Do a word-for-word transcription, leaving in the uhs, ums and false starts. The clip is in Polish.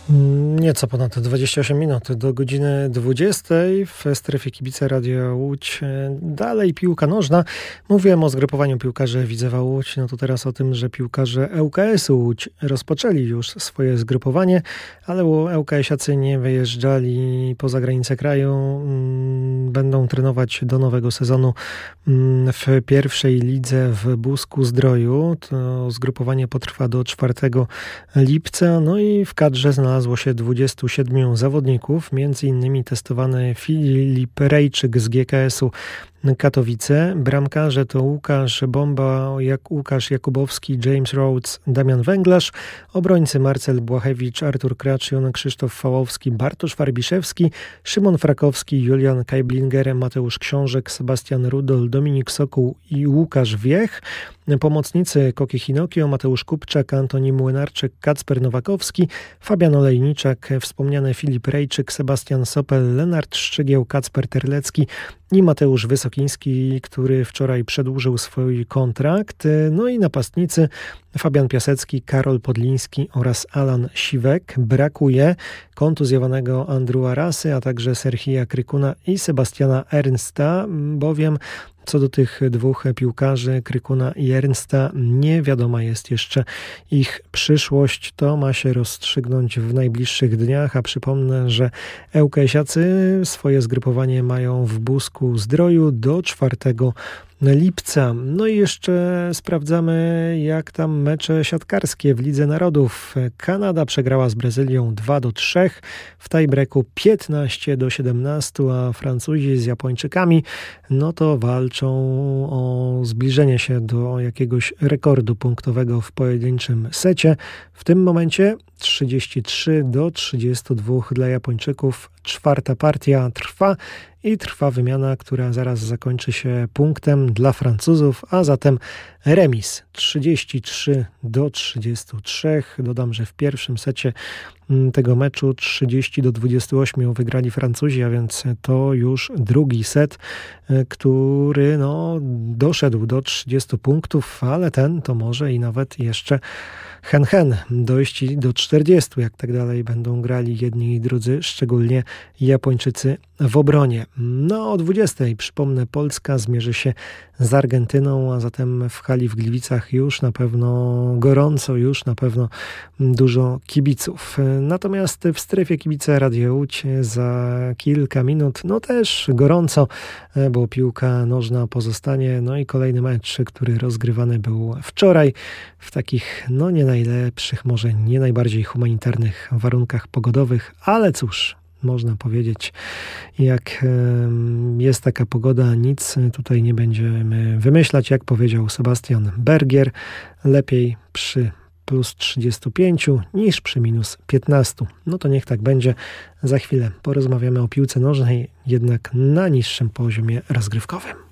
Nieco ponad dwadzieścia osiem minut do godziny dwudziestej w strefie kibica Radia Łódź. Dalej piłka nożna. Mówiłem o zgrupowaniu piłkarzy Widzewa Łódź. No to teraz o tym, że piłkarze L K S-u Łódź rozpoczęli już swoje zgrupowanie, ale ŁKS-iacy nie wyjeżdżali poza granice kraju. Będą trenować do nowego sezonu w pierwszej lidze w Busku-Zdroju. To zgrupowanie potrwa do czwartego lipca. No i w kadrze znalazło się dwudziestu siedmiu zawodników, między innymi testowany Filip Rejczyk z G K S-u Katowice. Bramkarze to Łukasz Bomba, jak Łukasz Jakubowski, James Rhodes, Damian Węglarz. Obrońcy Marcel Błachewicz, Artur Kracz, Jon Krzysztof Fałowski, Bartosz Farbiszewski, Szymon Frakowski, Julian Kajblinger, Mateusz Książek, Sebastian Rudol, Dominik Sokół i Łukasz Wiech. Pomocnicy Koki Hinokio, Mateusz Kupczak, Antoni Młynarczyk, Kacper Nowakowski, Fabian Olejniczak, wspomniany Filip Rejczyk, Sebastian Sopel, Lenart Szczygieł, Kacper Terlecki i Mateusz Wysokiński, który wczoraj przedłużył swój kontrakt. No i napastnicy Fabian Piasecki, Karol Podliński oraz Alan Siwek. Brakuje kontuzjowanego Andrewa Rasy, a także Serhija Krykuna i Sebastiana Ernsta, bowiem co do tych dwóch piłkarzy, Krykuna i Ernsta, nie wiadoma jest jeszcze ich przyszłość. To ma się rozstrzygnąć w najbliższych dniach, a przypomnę, że ŁKS-iacy swoje zgrupowanie mają w Busku-Zdroju do czwartego lipca. No i jeszcze sprawdzamy, jak tam mecze siatkarskie w Lidze Narodów. Kanada przegrała z Brazylią dwa do trzech, w tiebreaku piętnaście do siedemnastu, a Francuzi z Japończykami no to walczą o zbliżenie się do jakiegoś rekordu punktowego w pojedynczym secie. W tym momencie trzydzieści trzy do trzydziestu dwóch dla Japończyków. Czwarta partia trwa i trwa wymiana, która zaraz zakończy się punktem dla Francuzów, a zatem remis trzydzieści trzy do trzydziestu trzech. Dodam, że w pierwszym secie tego meczu trzydzieści do dwudziestu ośmiu wygrali Francuzi, a więc to już drugi set, który no, doszedł do trzydziestu punktów, ale ten to może i nawet jeszcze hen hen dojść do czterdziestu, jak tak dalej będą grali jedni i drudzy, szczególnie Japończycy w obronie. No o dwudziestej, przypomnę, Polska zmierzy się z Argentyną, a zatem w hali w Gliwicach już na pewno gorąco, już na pewno dużo kibiców. Natomiast w strefie kibica Radia Łódź za kilka minut, no też gorąco, bo piłka nożna pozostanie, no i kolejny mecz, który rozgrywany był wczoraj w takich, no nie najlepszych, może nie najbardziej humanitarnych warunkach pogodowych, ale cóż, można powiedzieć, jak jest taka pogoda, nic tutaj nie będziemy wymyślać, jak powiedział Sebastian Bergier, lepiej przy plus trzydziestu pięciu niż przy minus piętnastu. No to niech tak będzie. Za chwilę porozmawiamy o piłce nożnej, jednak na niższym poziomie rozgrywkowym.